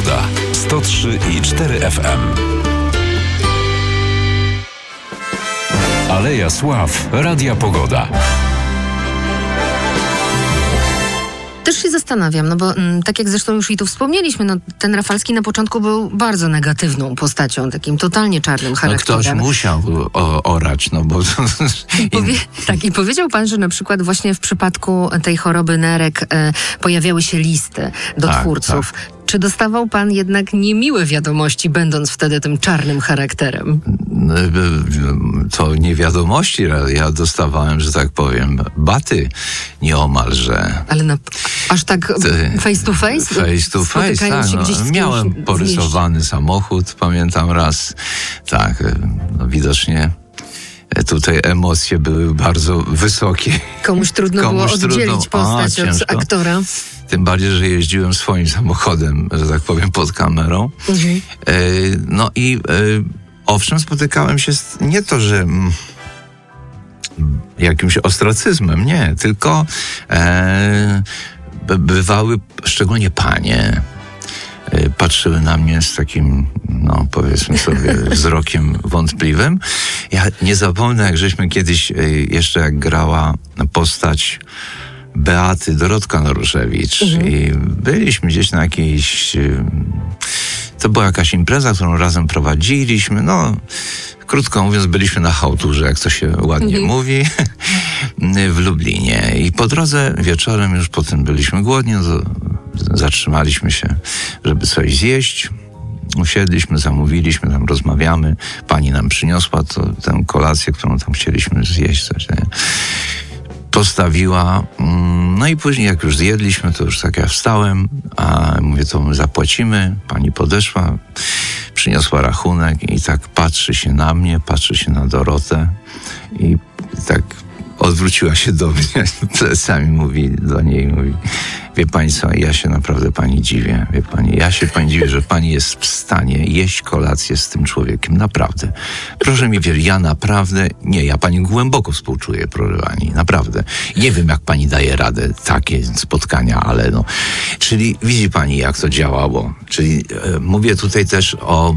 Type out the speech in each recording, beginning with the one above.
Pogoda. 103,4 FM. Aleja Sław. Radia Pogoda. Też się zastanawiam, no bo tak jak zresztą już i tu wspomnieliśmy, no ten Rafalski na początku był bardzo negatywną postacią, takim totalnie czarnym charakterem. No ktoś musiał orać, no bo... I powiedział pan, że na przykład właśnie w przypadku tej choroby nerek pojawiały się listy do twórców. Tak. Czy dostawał pan jednak niemiłe wiadomości, będąc wtedy tym czarnym charakterem? To nie wiadomości, ja dostawałem, że tak powiem, baty nieomalże. Ale aż tak face to face? Face to face, tak. No, miałem porysowany samochód, pamiętam raz. Tak, no widocznie... Tutaj emocje były bardzo wysokie. Komuś trudno było oddzielić postać od aktora. Tym bardziej, że jeździłem swoim samochodem, że tak powiem, pod kamerą. Mhm. No i owszem, spotykałem się nie to, że jakimś ostracyzmem, nie, tylko bywały szczególnie panie. Patrzyły na mnie z takim, no powiedzmy sobie, wzrokiem wątpliwym. Ja nie zapomnę, jak żeśmy kiedyś, jeszcze jak grała postać Beaty Dorotka Naruszewicz i byliśmy gdzieś na jakiejś... To była jakaś impreza, którą razem prowadziliśmy. No, krótko mówiąc, byliśmy na chałturze, jak to się ładnie mówi, w Lublinie. I po drodze wieczorem, już potem byliśmy głodni, no to zatrzymaliśmy się, żeby coś zjeść. Usiedliśmy, zamówiliśmy, tam rozmawiamy. Pani nam przyniosła tę kolację, którą tam chcieliśmy zjeść. Coś, nie? Postawiła. No i później, jak już zjedliśmy, to już tak ja wstałem, a mówię, to my zapłacimy. Pani podeszła, przyniosła rachunek i tak patrzy się na mnie, patrzy się na Dorotę i tak odwróciła się do mnie, plecami mówi do niej, mówi, wie pani co, ja się naprawdę pani dziwię, wie pani, ja się pani dziwię, że pani jest w stanie jeść kolację z tym człowiekiem, naprawdę. Proszę mi wierzyć, ja naprawdę, nie, ja pani głęboko współczuję, proszę pani, naprawdę. Nie wiem, jak pani daje radę takie spotkania, ale no, czyli widzi pani, jak to działało, czyli mówię tutaj też o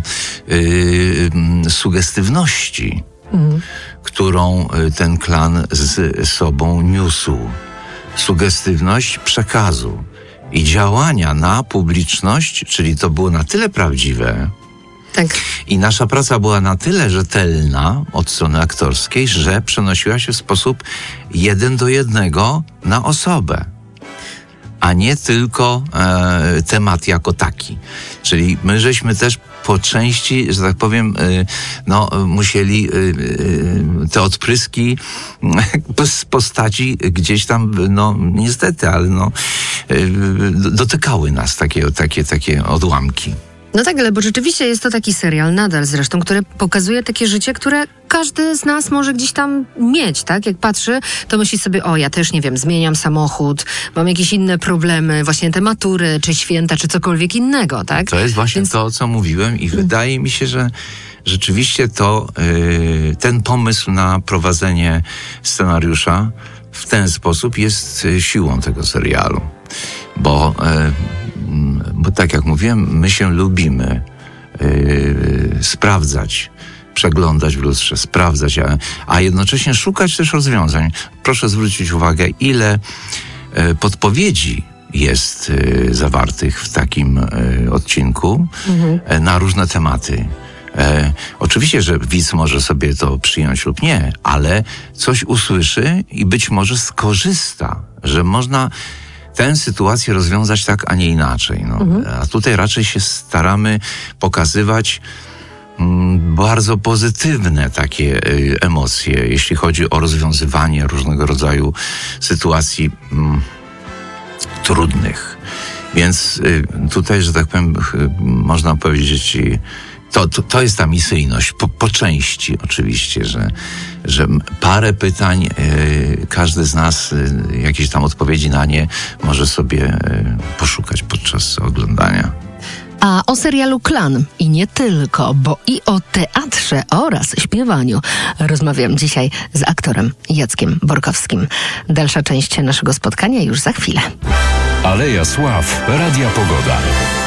sugestywności, którą ten klan z sobą niósł. Sugestywność przekazu i działania na publiczność, czyli to było na tyle prawdziwe, tak. I nasza praca była na tyle rzetelna od strony aktorskiej, że przenosiła się w sposób 1:1 na osobę, a nie tylko temat jako taki. Czyli my żeśmy też po części, że tak powiem, musieli te odpryski z postaci gdzieś tam, niestety, ale dotykały nas takie odłamki. No tak, ale bo rzeczywiście jest to taki serial nadal zresztą, który pokazuje takie życie, które każdy z nas może gdzieś tam mieć, tak? Jak patrzy, to myśli sobie, ja też, nie wiem, zmieniam samochód, mam jakieś inne problemy, właśnie te matury, czy święta, czy cokolwiek innego, tak? To jest właśnie to, co mówiłem i wydaje mi się, że rzeczywiście ten pomysł na prowadzenie scenariusza w ten sposób jest siłą tego serialu. Bo tak jak mówiłem, my się lubimy sprawdzać, przeglądać w lustrze, sprawdzać, a jednocześnie szukać też rozwiązań. Proszę zwrócić uwagę, ile podpowiedzi jest zawartych w takim odcinku na różne tematy. Oczywiście, że widz może sobie to przyjąć lub nie, ale coś usłyszy i być może skorzysta, że można tę sytuację rozwiązać tak, a nie inaczej. A tutaj raczej się staramy pokazywać bardzo pozytywne takie emocje, jeśli chodzi o rozwiązywanie różnego rodzaju sytuacji trudnych. Więc tutaj, że tak powiem, można powiedzieć, to jest ta misyjność, po części oczywiście, że parę pytań, każdy z nas jakieś tam odpowiedzi na nie może sobie poszukać podczas oglądania. A o serialu Klan i nie tylko, bo i o teatrze oraz śpiewaniu rozmawiam dzisiaj z aktorem Jackiem Borkowskim. Dalsza część naszego spotkania już za chwilę. Aleja Sław, Radia Pogoda.